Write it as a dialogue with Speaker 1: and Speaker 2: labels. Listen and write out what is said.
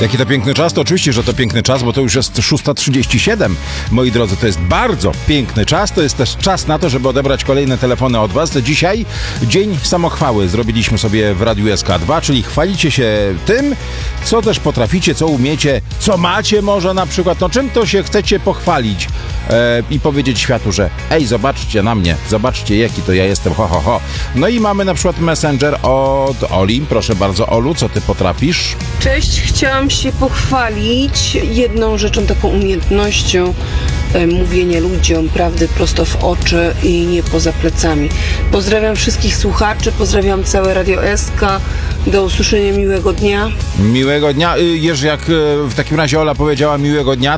Speaker 1: Jaki to piękny czas? To oczywiście, że to piękny czas, bo to już jest 6:37. Moi drodzy, to jest bardzo piękny czas. To jest też czas na to, żeby odebrać kolejne telefony od was. Dzisiaj dzień samochwały zrobiliśmy sobie w Radiu SK2, czyli chwalicie się tym, co też potraficie, co umiecie, co macie może na przykład, no czym to się chcecie pochwalić i powiedzieć światu, że ej, zobaczcie na mnie, zobaczcie jaki to ja jestem, ho, ho, ho. No i mamy na przykład Messenger od Oli. Proszę bardzo, Olu, co ty potrafisz?
Speaker 2: Cześć, chciałam się pochwalić jedną rzeczą, taką umiejętnością mówienia ludziom prawdy prosto w oczy i nie poza plecami. Pozdrawiam wszystkich słuchaczy, pozdrawiam całe Radio SK. Do usłyszenia, miłego dnia.
Speaker 1: Miłego dnia. Jerzy, jak w takim razie Ola powiedziała miłego dnia,